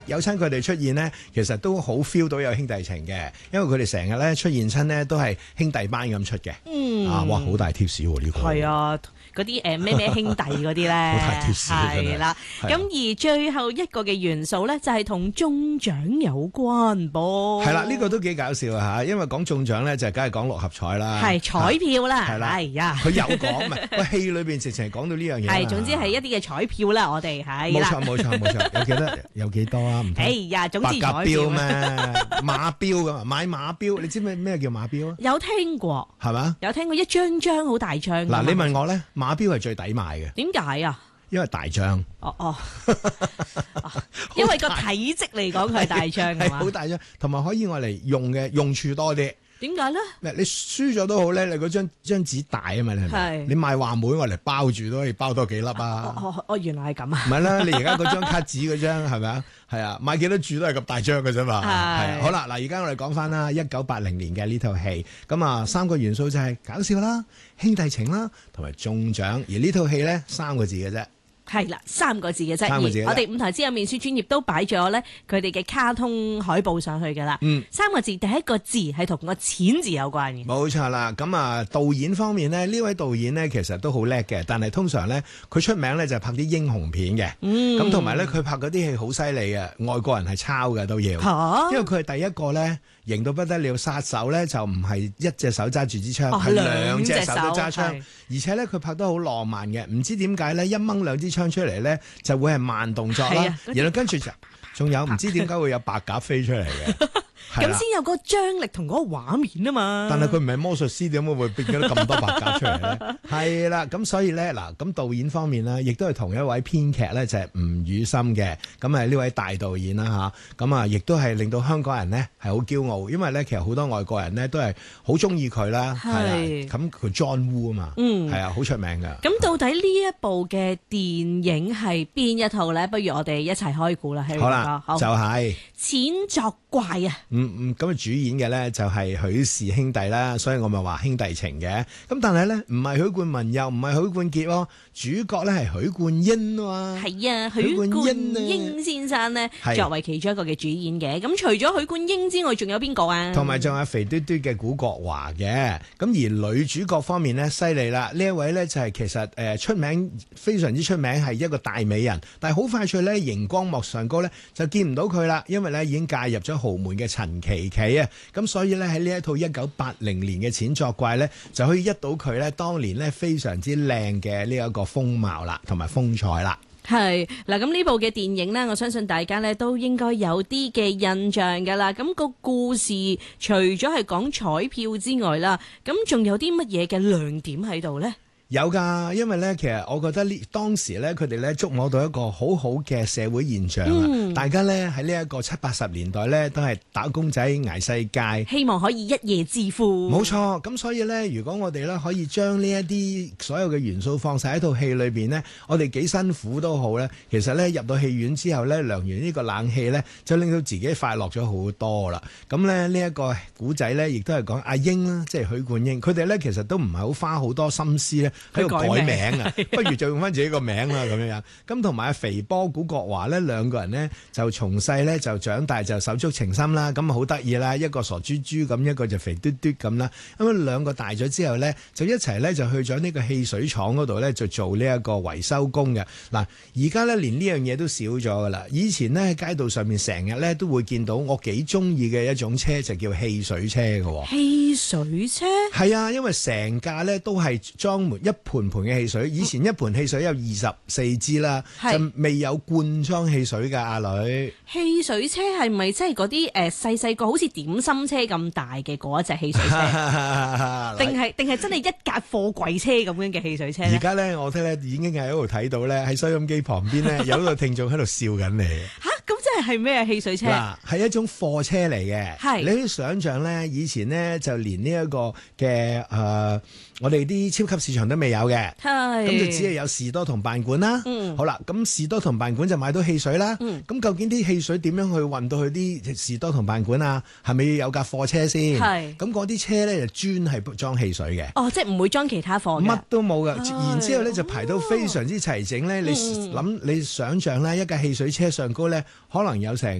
有親佢哋出現咧，其實都好 feel 到有兄弟情嘅，因為佢哋成日咧出現親咧都係兄弟班咁出嘅。哇，好大貼士喎呢個。 係啊，嗰啲咩兄弟嗰啲咧， 好大貼士係啦。咁而最後一個嘅元素咧，就係同中獎有關噃。 係啦，呢個都幾搞笑啊嚇，因為講中獎咧就梗係講六合彩啦， 係彩票啦， 係啦， 係呀， 佢有講咪？喂，戲裏邊直情係講到呢樣嘢。 係，總之係一啲嘅彩票啦，我哋係啦。 冇錯，有幾多啊？唔通？ 哎呀，總之彩票咩？馬標咁啊，買馬標，你知咩叫馬標啊？ 有聽過係嘛？有聽過一張張好大張。 嗱，你問我咧，馬標係最抵買嘅。 點解啊？ 因為大張。 因為個體積嚟講，佢係大張嘅嘛。 係好大張，同埋可以我嚟用嘅用處多啲。 點解咧？ 你輸咗都好咧，你嗰張紙大啊嘛，你係咪？你買話梅我嚟包住都可以包多幾粒啊！ 原來係咁啊！ 唔係啦，你而家嗰張卡紙嗰張係咪啊？係啊，買幾多注都係咁大張嘅啫嘛。係啊，好啦，嗱，而家我哋講翻啦，1980年嘅呢套戲，咁啊3個元素就係搞笑啦、兄弟情啦，同埋中獎。而呢套戲咧3個字嘅啫。 係啦，3個字嘅啫。我哋舞台之友面書專頁都擺咗咧佢哋嘅卡通海報上去噶啦。3個字，第一個字係同個錢字有關嘅。 冇錯啦。咁啊，導演方面呢，呢位導演呢，其實都好叻嘅，但係通常咧佢出名咧就係拍啲英雄片嘅。咁同埋咧佢拍嗰啲戲好犀利嘅，外國人係抄嘅都要。因為佢係第一個咧型到不得了，殺手咧就唔係一隻手揸住支槍，係2隻手都揸槍，而且咧佢拍得好浪漫嘅。唔知點解咧一掹2支槍出嚟咧就會係慢動作啦，然後跟住就仲有唔知點解會有白鴿飛出嚟嘅， 咁先有嗰個張力同嗰個畫面啊嘛。 但係佢唔係魔術師，點解會變咗咁多白鴿出嚟咧？係啦，咁所以咧嗱，咁導演方面咧，亦都係同一位編劇咧，就係吳宇森嘅，咁係呢位大導演啦嚇，咁啊亦都係令到香港人咧係好驕傲，因為咧其實好多外國人咧都係好中意佢啦，係啦，咁佢 John Woo 啊嘛，係啊，好出名㗎。 咁到底呢一部嘅電影係邊一套咧？不如我哋一齊開估啦， 好啦，就係錢作怪啊！ 咁啊主演嘅咧就係許氏兄弟啦，所以我咪話兄弟情嘅。咁但係咧唔係許冠文又唔係許冠傑喎，主角咧係許冠英啊嘛。 係啊，許冠英先生呢，作為其中一個嘅主演嘅。咁除咗許冠英之外，仲有邊個啊？ 同埋仲有肥嘟嘟嘅古國華嘅。咁而女主角方面呢，犀利啦！呢一位咧就係其實出名非常之出名，係一個大美人，但係好快脆咧熒光幕上高咧就見唔到佢啦，因為咧已經介入咗豪門嘅陳琪琪啊。咁所以咧喺呢一套1980年嘅錢作怪咧，就可以一到佢咧當年咧非常之靚嘅呢一個風貌啦，同埋風采啦。 係嗱，咁呢部嘅電影呢，我相信大家呢都應該有啲嘅印象噶啦。咁個故事除咗係講彩票之外啦，咁仲有啲乜嘢嘅亮點喺度呢？ 有㗎，因為咧，其實我覺得當時咧，佢哋咧觸摸到一個好好嘅社會現象啊！大家咧喺呢一個70、80年代咧，都係打工仔捱世界， 希望可以一夜致富。 冇錯，咁所以咧，如果我哋咧可以將呢一啲所有嘅元素放晒喺套戲裏邊呢，我哋幾辛苦都好咧，其實咧入到戲院之後咧，涼完呢個冷氣咧，就令到自己快樂咗好多啦。咁咧呢一個古仔咧，亦都係講阿英啦，即係許冠英，佢哋咧其實都唔係好花好多心思咧。喺度改名啊，不如就用翻自己個名啦咁樣樣。咁同埋阿肥波古國華呢兩個人呢，就從細呢就長大就手足情深啦，咁好得意啦，一個傻豬豬咁，一個就肥嘟嘟咁啦。咁兩個大咗之後呢，就一齊呢就去咗呢個汽水廠嗰度呢，就做呢一個維修工嘅。嗱，而家呢，連呢樣嘢都少咗噶啦。以前呢，喺街道上面成日呢都會見到我幾中意嘅一種車就叫汽水車嘅。 汽水車？係啊，因為成架呢都係裝滿一盤嘅汽水，以前一盤汽水有24支啦，就未有罐裝汽水㗎，阿女。 汽水車係咪即係嗰啲細個好似點心車咁大嘅嗰一隻汽水車？定係真係一架貨櫃車咁樣嘅汽水車？ 而家咧，我睇咧已經喺度睇到咧，喺收音機旁邊咧有一個聽眾喺度笑緊你。 嚇！咁即係咩汽水車？ 嗱，係一種貨車嚟嘅。你可以想象咧，以前咧就連呢一個嘅我哋啲超級市場都未有嘅，咁就只係有士多同辦館啦。好啦，咁士多同辦館就買到汽水啦。咁究竟啲汽水點樣去運到去啲士多同辦館啊？係咪要有架貨車先？咁嗰啲車咧就專係裝汽水嘅。 哦，即係唔會裝其他貨嘅。 乜都冇噶，然之後咧就排到非常之齊整咧。你想象咧，一架汽水車上高咧，可可能有成